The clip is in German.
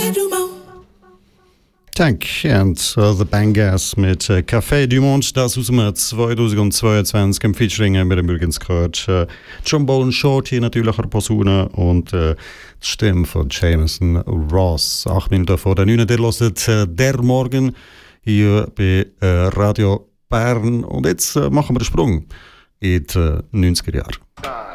Tank and The Bangers mit Café du Monde, das aus dem 2022 im Featuring haben wir übrigens gehört. Trombone Shorty natürlich an der Posaune und die Stimme von Jameson Ross. 8 Minuten vor der 9. Der hört «Der Morgen» hier bei Radio Bern. Und jetzt machen wir den Sprung in die 90er Jahre.